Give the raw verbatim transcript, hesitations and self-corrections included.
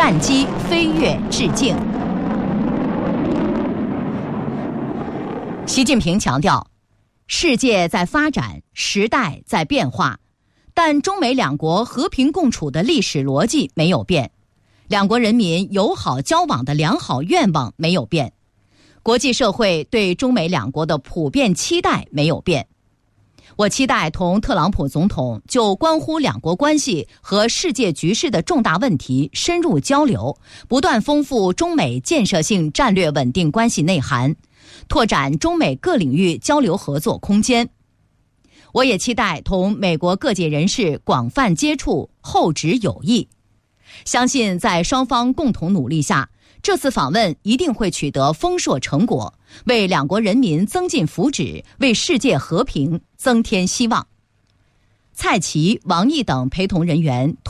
战机飞跃致敬。习近平强调，世界在发展，时代在变化，但中美两国和平共处的历史逻辑没有变，两国人民友好交往的良好愿望没有变，国际社会对中美两国的普遍期待没有变。我期待同特朗普总统就关乎两国关系和世界局势的重大问题深入交流，不断丰富中美建设性战略稳定关系内涵，拓展中美各领域交流合作空间。我也期待同美国各界人士广泛接触，厚植友谊。相信在双方共同努力下，这次访问一定会取得丰硕成果，为两国人民增进福祉，为世界和平增添希望。蔡奇、王毅等陪同人员